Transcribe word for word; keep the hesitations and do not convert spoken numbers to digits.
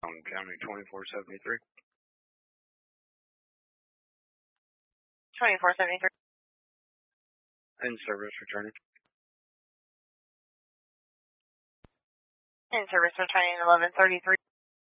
On County twenty-four seventy-three. twenty-four seventy-three. In service returning. In service returning eleven thirty-three.